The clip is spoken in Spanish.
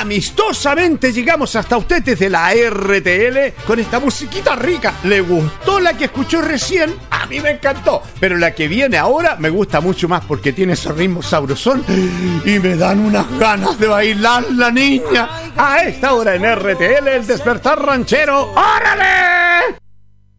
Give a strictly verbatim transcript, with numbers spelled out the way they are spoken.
amistosamente llegamos hasta usted desde la R T L con esta musiquita rica. ¿Le gustó la que escuchó recién? A mí me encantó, pero la que viene ahora me gusta mucho más porque tiene ese ritmo sabrosón y me dan unas ganas de bailar, la niña. A esta hora en R T L, el despertar ranchero. ¡Órale!